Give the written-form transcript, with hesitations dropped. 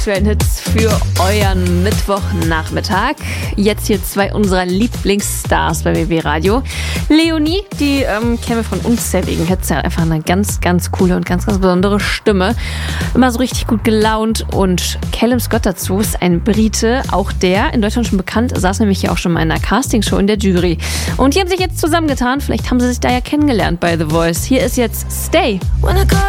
aktuellen Hits für euren Mittwochnachmittag. Jetzt hier 2 unserer Lieblingsstars bei WB Radio. Leonie, die kennen wir von unzähligen Hits. Sie hat einfach eine ganz, ganz coole und ganz, ganz besondere Stimme. Immer so richtig gut gelaunt. Und Callum Scott dazu ist ein Brite, auch der in Deutschland schon bekannt, saß nämlich hier auch schon mal in einer Castingshow in der Jury. Und die haben sich jetzt zusammengetan. Vielleicht haben sie sich da ja kennengelernt bei The Voice. Hier ist jetzt Stay.